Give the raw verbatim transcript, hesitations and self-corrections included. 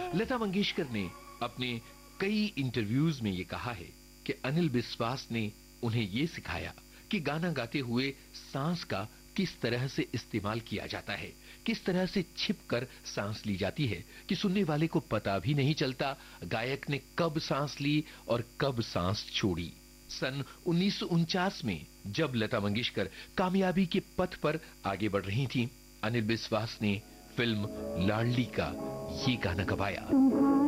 लता मंगेशकर ने अपने कई इंटरव्यूज में ये कहा है कि अनिल बिस्वास ने उन्हें ये सिखाया कि गाना गाते हुए सांस का किस तरह से इस्तेमाल किया जाता है, किस तरह से छिपकर सांस ली जाती है कि सुनने वाले को पता भी नहीं चलता गायक ने कब सांस ली और कब सांस छोड़ी। सन उन्नीस सौ उनचास में जब लता मंगेशकर कामयाबी के पथ पर आगे बढ़ रही थीं, अनिल बिस्वास ने फिल्म लाडली का ये गाना गवाया।